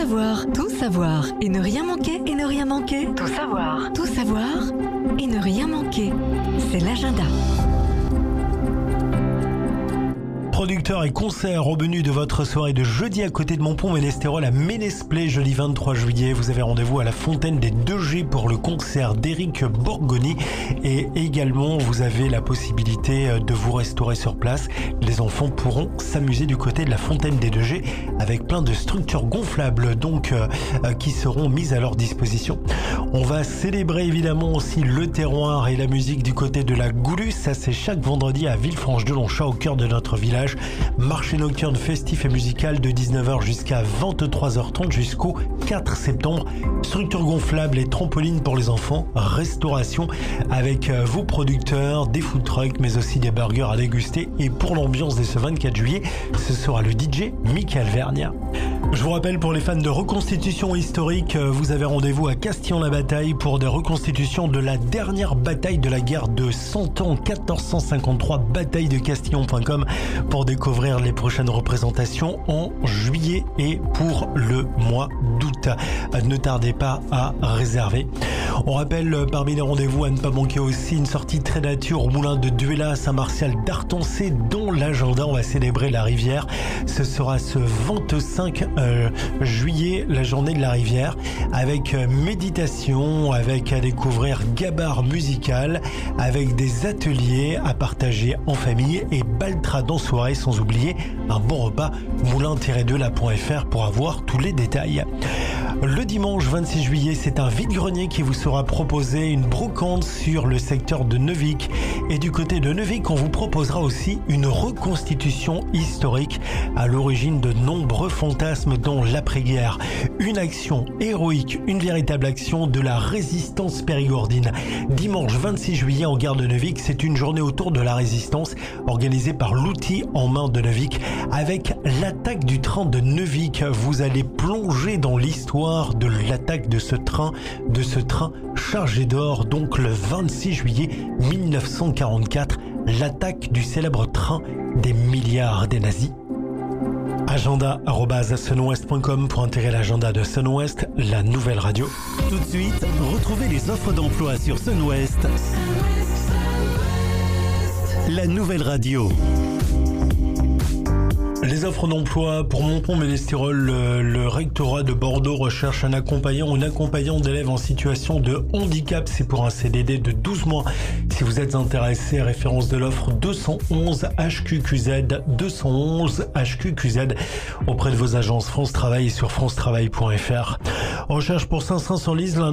savoir et ne rien manquer, et ne rien manquer. Tout savoir et ne rien manquer. C'est l'agenda. Producteurs et concerts au menu de votre soirée de jeudi à côté de Montpont-Ménestérol à Ménesplay, jeudi 23 juillet. Vous avez rendez-vous à la Fontaine des 2G pour le concert d'Éric Borgoni et également vous avez la possibilité de vous restaurer sur place. Les enfants pourront s'amuser du côté de la Fontaine des 2G avec plein de structures gonflables qui seront mises à leur disposition. On va célébrer évidemment aussi le terroir et la musique du côté de la Goulue. Ça c'est chaque vendredi à Villefranche-de-Longchamp au cœur de notre village. Marché nocturne festif et musical de 19h jusqu'à 23h30 jusqu'au 4 septembre. Structure gonflable et trampoline pour les enfants. Restauration avec vos producteurs, des food trucks mais aussi des burgers à déguster. Et pour l'ambiance de ce 24 juillet, ce sera le DJ Michael Vernia. Je vous rappelle pour les fans de reconstitution historique, vous avez rendez-vous à Castillon-la-Bataille pour des reconstitutions de la dernière bataille de la guerre de 100 ans, 1453, bataille-de-Castillon.com pour découvrir les prochaines représentations en juillet et pour le mois d'août. Ne tardez pas à réserver. On rappelle parmi les rendez-vous à ne pas manquer aussi une sortie très nature au moulin de Duella à Saint-Martial d'Artancé dont l'agenda. On va célébrer la rivière. Ce sera ce 25 juillet, la journée de la rivière, avec méditation, avec à découvrir gabar musical, avec des ateliers à partager en famille et baltrade en soirée, sans oublier un bon repas. moulin-de-la.fr pour avoir tous les détails. Le dimanche 26 juillet, c'est un vide-grenier qui vous sera proposé, une brocante sur le secteur de Neuvic. Et du côté de Neuvic, on vous proposera aussi une reconstitution historique à l'origine de nombreux fantasmes dans l'après-guerre. Une action héroïque, une véritable action de la résistance périgordine. Dimanche 26 juillet en gare de Neuvic, c'est une journée autour de la résistance organisée par l'outil en main de Neuvic avec l'attaque du train de Neuvic. Vous allez plonger dans l'histoire de l'attaque de ce train chargé d'or, donc le 26 juillet 1944, l'attaque du célèbre train des milliards des nazis. agenda@sunwest.com pour intégrer l'agenda de Sunwest, la nouvelle radio. Tout de suite, retrouvez les offres d'emploi sur Sunwest, la nouvelle radio. Les offres d'emploi pour Montpont-Ménestérol, le rectorat de Bordeaux recherche un accompagnant ou une accompagnante d'élèves en situation de handicap. C'est pour un CDD de 12 mois. Si vous êtes intéressé, référence de l'offre 211 HQQZ, 211 HQQZ auprès de vos agences France Travail et sur francetravail.fr. Recherche pour Saint-Saëns-sur-Lise.